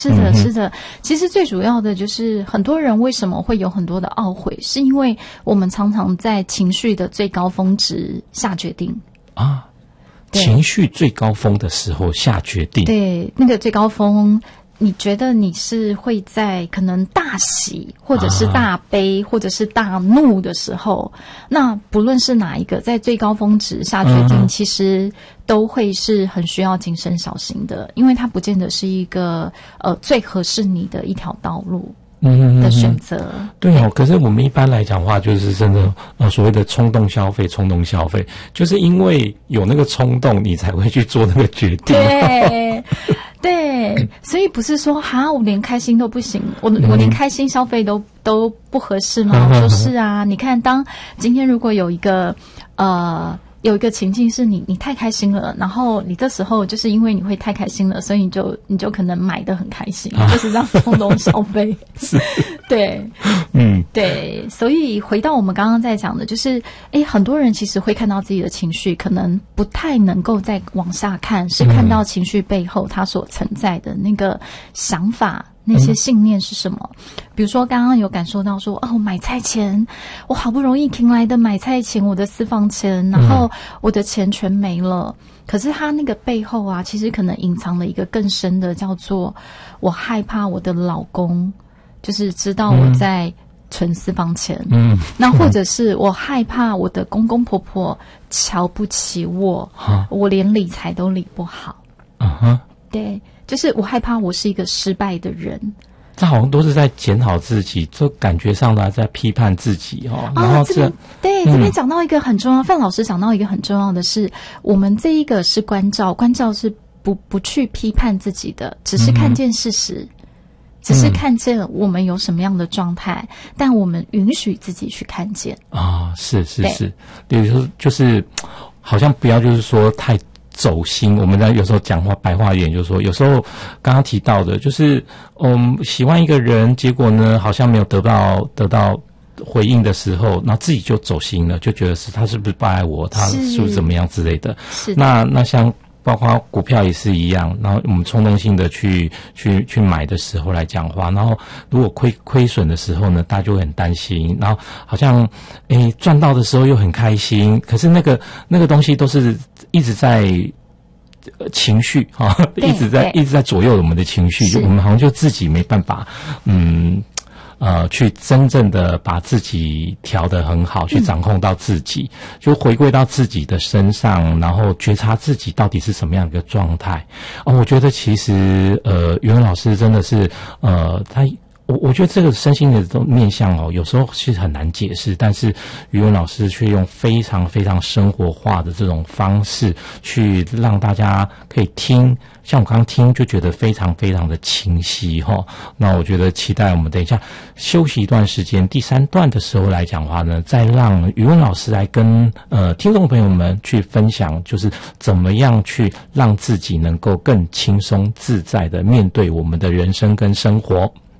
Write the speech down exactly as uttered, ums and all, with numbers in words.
是的，是的。其实最主要的就是很多人为什么会有很多的懊悔，是因为我们常常在情绪的最高峰值下决定啊。情绪最高峰的时候下决定， 对，那个最高峰。你觉得你是会在可能大喜或者是大悲、啊、或者是大怒的时候，那不论是哪一个在最高峰值下决定、嗯、其实都会是很需要谨慎小心的，因为它不见得是一个呃最合适你的一条道路的选择、嗯嗯嗯、 对哦。可是我们一般来讲的话，就是真的呃所谓的冲动消费冲动消费就是因为有那个冲动你才会去做那个决定。 对对，所以不是说哈我连开心都不行，我我连开心消费都都不合适吗？我说是啊，你看当今天如果有一个呃有一个情境是你你太开心了，然后你这时候就是因为你会太开心了，所以你就你就可能买得很开心，啊、就是这样冲动消费。是，对，嗯，对。所以回到我们刚刚在讲的，就是诶，很多人其实会看到自己的情绪，可能不太能够再往下看，是看到情绪背后它所存在的那个想法。那些信念是什么？比如说刚刚有感受到说哦，买菜钱我好不容易听来的买菜钱，我的私房钱，然后我的钱全没了。可是他那个背后啊，其实可能隐藏了一个更深的，叫做我害怕我的老公就是知道我在存私房钱，嗯，那或者是我害怕我的公公婆婆瞧不起我，嗯、我连理财都理不好，嗯哼，对。就是我害怕我是一个失败的人， 这好像都是在检讨自己，就感觉上来在批判自己哦。然后这边、 啊、对、嗯、这边讲到一个很重要，范老师讲到一个很重要的是，我们这一个是关照，关照是不不去批判自己的，只是看见事实，嗯、只是看见我们有什么样的状态，嗯、但我们允许自己去看见啊，是是是，比如说就是好像不要就是说太。走心，我们在有时候讲话白话一点，就是说，有时候刚刚提到的，就是嗯，喜欢一个人，结果呢，好像没有得到得到回应的时候，然后自己就走心了，就觉得是他是不是不爱我，他是不是怎么样之类的。是的。那那像包括股票也是一样，然后我们冲动性的去去去买的时候来讲话，然后如果亏亏损的时候呢，大家就会很担心，然后好像诶赚到的时候又很开心，可是那个那个东西都是一直在呃情绪哈，一直在一直在左右我们的情绪，我们好像就自己没办法嗯。呃，去真正的把自己调得很好，去掌控到自己，嗯、就回归到自己的身上，然后觉察自己到底是什么样的一个状态。哦，我觉得其实呃，语文老师真的是呃，他。我我觉得这个身心的面向哦，有时候是很难解释，但是语文老师却用非常非常生活化的这种方式去让大家可以听，像我刚刚听就觉得非常非常的清晰哈、哦。那我觉得期待我们等一下休息一段时间，第三段的时候来讲话呢，再让语文老师来跟呃听众朋友们去分享，就是怎么样去让自己能够更轻松自在的面对我们的人生跟生活。